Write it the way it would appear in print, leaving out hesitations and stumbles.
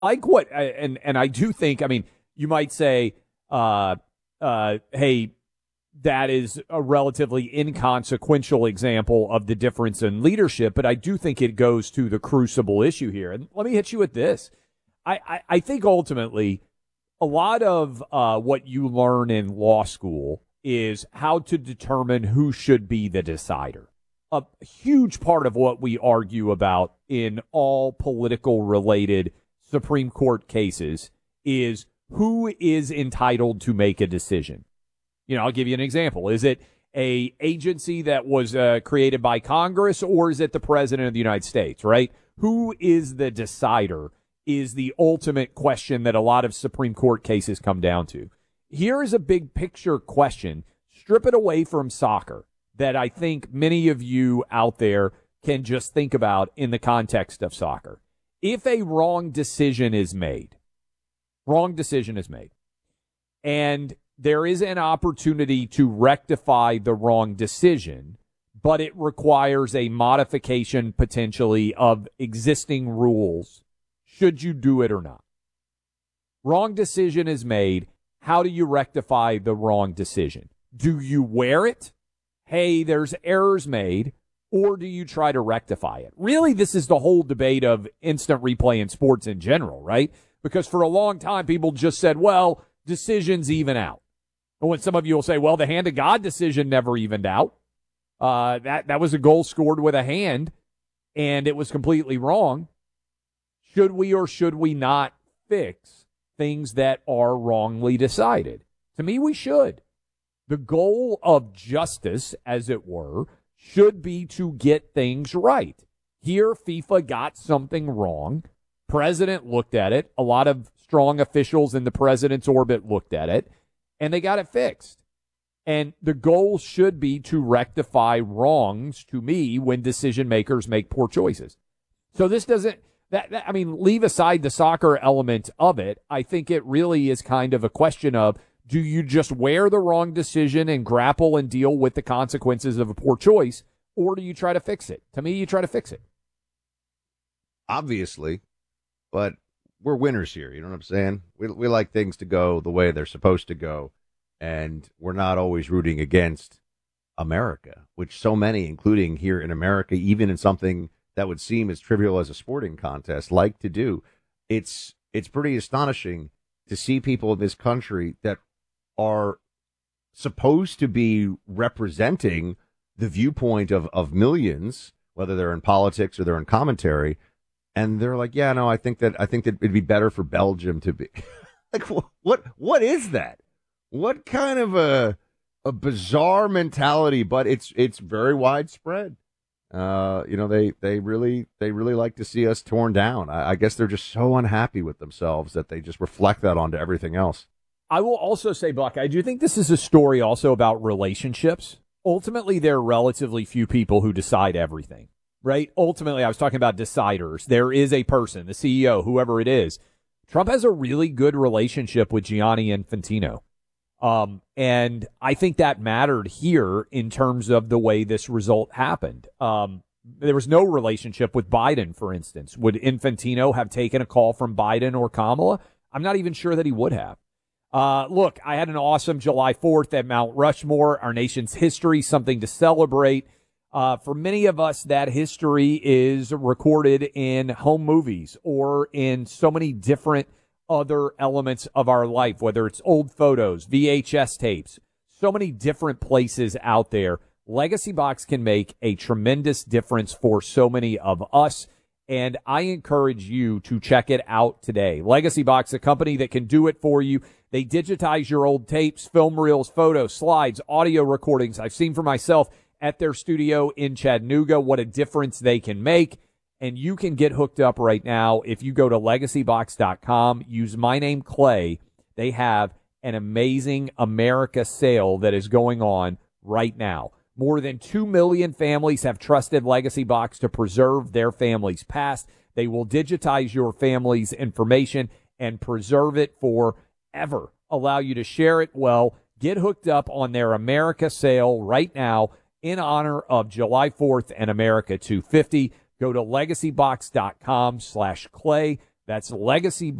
like what, and I do think, I mean, you might say, hey, that is a relatively inconsequential example of the difference in leadership, but I do think it goes to the crucible issue here. And let me hit you with this. I think ultimately a lot of what you learn in law school is how to determine who should be the decider. A huge part of what we argue about in all political related Supreme Court cases is who is entitled to make a decision. You know, I'll give you an example. Is it a agency that was created by Congress, or is it the President of the United States, right? Who is the decider is the ultimate question that a lot of Supreme Court cases come down to. Here is a big picture question. Strip it away from soccer that I think many of you out there can just think about in the context of soccer. If a wrong decision is made, and there is an opportunity to rectify the wrong decision, but it requires a modification potentially of existing rules, should you do it or not? Wrong decision is made. How do you rectify the wrong decision? Do you wear it? Hey, there's errors made. Or do you try to rectify it? Really, this is the whole debate of instant replay in sports in general, right? Because for a long time, people just said, well, decisions even out. And when some of you will say, well, the hand of God decision never evened out. That was a goal scored with a hand, and it was completely wrong. Should we or should we not fix things that are wrongly decided? To me, we should. The goal of justice, as it were, should be to get things right. Here, FIFA got something wrong. President looked at it. A lot of strong officials in the president's orbit looked at it, and they got it fixed. And the goal should be to rectify wrongs, to me, when decision makers make poor choices. So this doesn't, I mean, leave aside the soccer element of it. I think it really is kind of a question of, do you just wear the wrong decision and grapple and deal with the consequences of a poor choice, or do you try to fix it? To me, you try to fix it. Obviously, but we're winners here. You know what I'm saying? We like things to go the way they're supposed to go, and we're not always rooting against America, which so many, including here in America, even in something that would seem as trivial as a sporting contest, like to do. It's pretty astonishing to see people in this country that are supposed to be representing the viewpoint of millions, whether they're in politics or they're in commentary, and they're like, yeah, no, I think that it'd be better for Belgium to be like, what is that? What kind of a bizarre mentality? But it's very widespread. They really like to see us torn down. I guess they're just so unhappy with themselves that they just reflect that onto everything else. I will also say, Buck, I do think this is a story also about relationships. Ultimately, there are relatively few people who decide everything, right? Ultimately, I was talking about deciders. There is a person, the CEO, whoever it is. Trump has a really good relationship with Gianni Infantino. And I think that mattered here in terms of the way this result happened. There was no relationship with Biden, for instance. Would Infantino have taken a call from Biden or Kamala? I'm not even sure that he would have. Look, I had an awesome July 4th at Mount Rushmore, our nation's history, something to celebrate. For many of us, that history is recorded in home movies or in so many different other elements of our life, whether it's old photos, VHS tapes, so many different places out there. Legacy Box can make a tremendous difference for so many of us, and I encourage you to check it out today. Legacy Box, a company that can do it for you. They digitize your old tapes, film reels, photos, slides, audio recordings. I've seen for myself at their studio in Chattanooga what a difference they can make. And you can get hooked up right now if you go to legacybox.com, use my name, Clay. They have an amazing America sale that is going on right now. More than 2 million families have trusted Legacy Box to preserve their family's past. They will digitize your family's information and preserve it forever. Allow you to share it well. Get hooked up on their America sale right now in honor of July 4th and America 250. Go to legacybox.com/Clay. That's Legacy